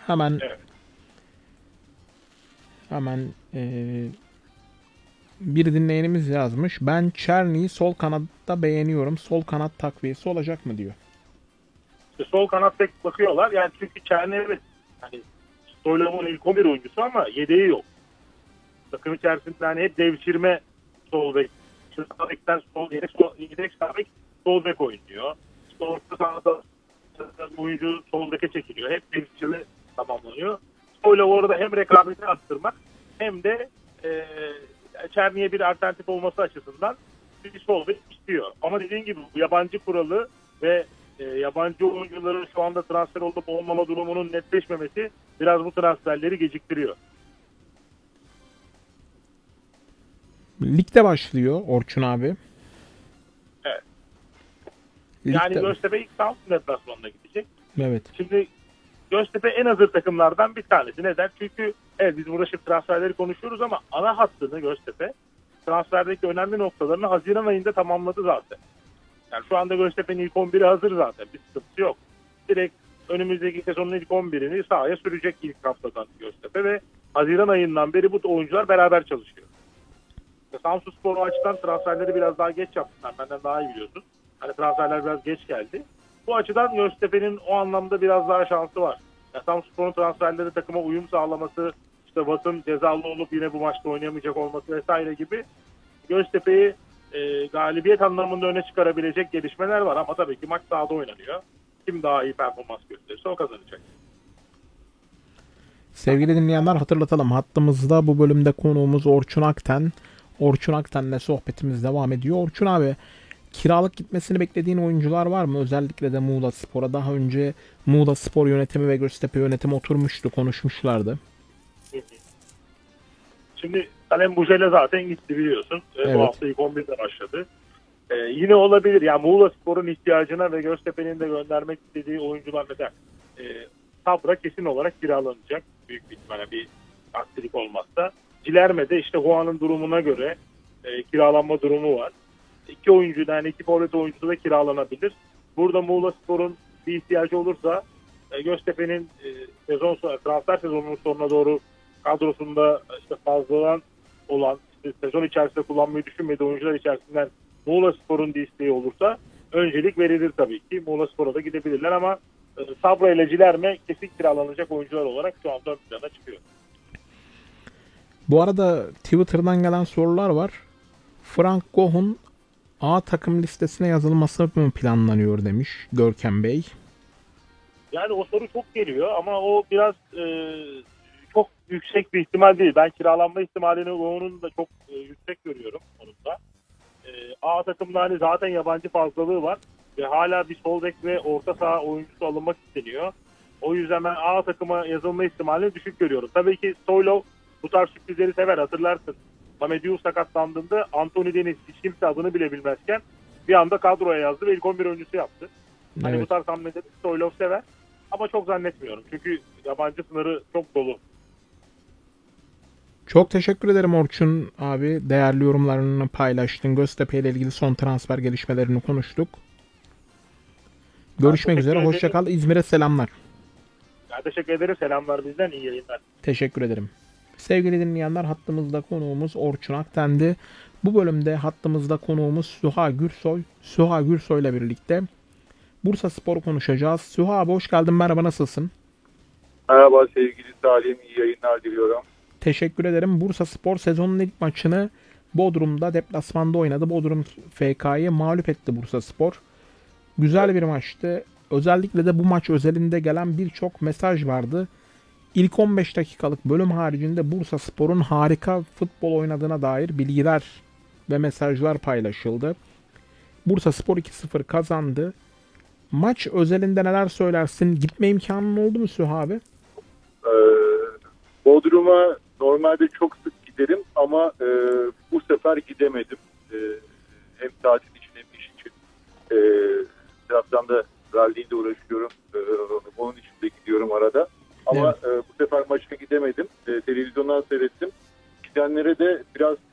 Hemen Evet. hemen bir dinleyenimiz yazmış. Ben Çerni'yi sol kanatta beğeniyorum. Sol kanat takviyesi olacak mı diyor. İşte sol kanat bek bakıyorlar. Yani çünkü Çerni evet hani Stoylov'un ilk 11 oyuncusu ama yedeği yok. Takım içerisinde hani hep devşirme sol bek. İşte sağ bekten yedek sağ bek sol bek oynuyor. İşte orta sahada oyuncu sol beke çekiliyor. Hep devşirme tamamlanıyor. Stoylov orada hem rekabeti arttırmak hem de Çerni'ye bir alternatif olması açısından bir sol bek istiyor. Ama dediğin gibi bu yabancı kuralı ve yabancı oyuncuların şu anda transfer olup olmama durumunun netleşmemesi biraz bu transferleri geciktiriyor. Ligde başlıyor Orçun abi. Evet. Yani Ligde. Göztepe ilk Samsun deplasmanına gidecek. Evet. Şimdi Göztepe en hazır takımlardan bir tanesi. Neden? Çünkü evet biz burada şimdi transferleri konuşuyoruz ama ana hattını Göztepe transferdeki önemli noktalarını Haziran ayında tamamladı zaten. Yani şu anda Göztepe'nin ilk 11'i hazır zaten. Bir sıkıntısı yok. Direkt önümüzdeki sezonun ilk 11'ini sahaya sürecek ilk haftadan Göztepe ve Haziran ayından beri bu oyuncular beraber çalışıyor. Samsunspor o açıdan transferleri biraz daha geç yaptılar. Benden daha iyi biliyorsun. Hani transferler biraz geç geldi. Bu açıdan Göztepe'nin o anlamda biraz daha şansı var. Yani Samsunspor'un transferleri takıma uyum sağlaması, işte Vat'ın cezalı olup yine bu maçta oynayamayacak olması vesaire gibi Göztepe'yi galibiyet anlamında öne çıkarabilecek gelişmeler var. Ama tabii ki maç sahada oynanıyor. Kim daha iyi performans gösterirse o kazanacak. Sevgili dinleyenler, hatırlatalım. Hattımızda bu bölümde konuğumuz Orçun Akten. Orçun Akten'le sohbetimiz devam ediyor. Orçun abi, kiralık gitmesini beklediğin oyuncular var mı? Özellikle de Muğla Spor'a. Daha önce Muğla Spor yönetimi ve Göztepe yönetimi oturmuştu, konuşmuşlardı. Şimdi Kalem Bujele zaten gitti biliyorsun. Bu Evet. hafta ilk 11'de başladı. Yine olabilir. Yani Muğla Spor'un ihtiyacına ve Göztepe'nin de göndermek istediği oyuncular mesela Sabra kesin olarak kiralanacak. Büyük bir ihtimalle bir aksilik olmazsa. Cilerme'de işte Juan'ın durumuna göre kiralanma durumu var. İki oyuncu yani iki forvet oyuncusu da kiralanabilir. Burada Muğla Spor'un bir ihtiyacı olursa Göztepe'nin sezon sonu, transfer sezonunun sonuna doğru kadrosunda işte fazladan olan işte sezon içerisinde kullanmayı düşünmediği oyuncular içerisinden Muğla Spor'un bir isteği olursa öncelik verilir tabii ki. Muğla Spor'a da gidebilirler ama Sabra ile Cilerme kesin kiralanacak oyuncular olarak şu anda ön plana çıkıyor. Bu arada Twitter'dan gelen sorular var. Frank Goh'un A takım listesine yazılması mı planlanıyor demiş Görkem Bey. Yani o soru çok geliyor ama o biraz çok yüksek bir ihtimal değil. Ben kiralanma ihtimalini onun da çok yüksek görüyorum onun da. A takımda hani zaten yabancı fazlalığı var ve hala bir sol bek ve orta saha oyuncusu alınmak isteniyor. O yüzden ben A takıma yazılma ihtimalini düşük görüyorum. Tabii ki Stoylov bu tarz sürprizleri sever, hatırlarsın. Mamediou sakatlandığında Anthony Deniz hiç kimse adını bile bilmezken bir anda kadroya yazdı ve ilk 11 oyuncusu yaptı. Hani bu Evet. tarz hamleleri Stoylov sever ama çok zannetmiyorum. Çünkü yabancı sınırı çok dolu. Çok teşekkür ederim Orçun abi. Değerli yorumlarını paylaştın. Göztepe ile ilgili son transfer gelişmelerini konuştuk. Ben Görüşmek üzere. teşekkür Hoşça ederim. kal. İzmir'e selamlar. Ben teşekkür ederim. Selamlar bizden. İyi yayınlar. Teşekkür ederim. Sevgili dinleyenler, hattımızda konuğumuz Orçun Akten'di. Bu bölümde hattımızda konuğumuz Süha Gürsoy. Süha Gürsoy ile birlikte Bursa Spor'u konuşacağız. Süha abi hoş geldin. Merhaba, nasılsın? Merhaba sevgili Salim, iyi yayınlar diliyorum. Teşekkür ederim. Bursa Spor sezonun ilk maçını Bodrum'da deplasmanda oynadı. Bodrum FK'yı mağlup etti Bursa Spor. Güzel bir maçtı. Özellikle de bu maç özelinde gelen birçok mesaj vardı. İlk 15 dakikalık bölüm haricinde Bursa Spor'un harika futbol oynadığına dair bilgiler ve mesajlar paylaşıldı. Bursa Spor 2-0 kazandı. Maç özelinde neler söylersin? Gitme imkanın oldu mu Süha abi? Ee, Bodrum'a normalde çok sık giderim ama bu sefer gidemedim. Hem tatil için hem iş için. Bir taraftan da rally'yle uğraşıyorum. Onun için de gidiyorum arada. Ama Evet. bu sefer maça gidemedim. Televizyondan seyrettim. Gidenlere de biraz